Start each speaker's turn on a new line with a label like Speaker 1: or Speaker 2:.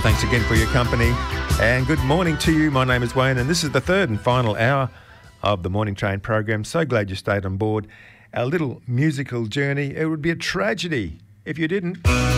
Speaker 1: Thanks again for your company and good morning to you. My name is Wayne and this is the third and final hour of the Morning Train program. So glad you stayed on board our little musical journey. It would be a tragedy if you didn't.